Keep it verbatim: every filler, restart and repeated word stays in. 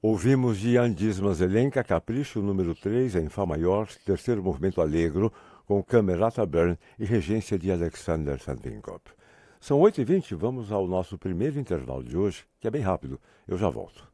Ouvimos de Andis Mazelenka, Capricho número três, em Fá maior, terceiro movimento allegro, com Camerata Bern e regência de Alexander Sandinkov. São oito e vinte, vamos ao nosso primeiro intervalo de hoje, que é bem rápido. Eu já volto.